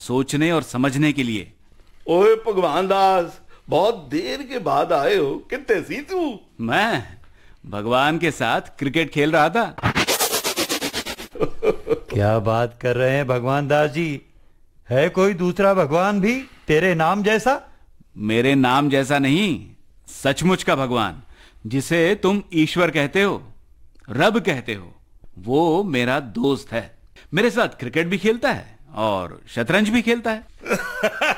सोचने और समझने के लिए। ओए भगवान दास, बहुत देर के बाद आए हो, कितने सी तू? मैं भगवान के साथ क्रिकेट खेल रहा था। क्या बात कर रहे हैं भगवान दास जी? है कोई दूसरा भगवान भी तेरे नाम जैसा? मेरे नाम जैसा नहीं, सचमुच का भगवान, जिसे तुम ईश्वर कहते हो, रब कहते हो, वो मेरा दोस्त है। मेरे साथ क्रिकेट भी खेलता है और शतरंज भी खेलता है।